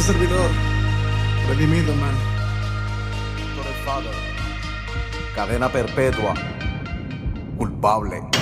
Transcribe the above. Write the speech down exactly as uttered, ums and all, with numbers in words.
servidor, redimido, man. Por el Father. Cadena perpetua. Culpable.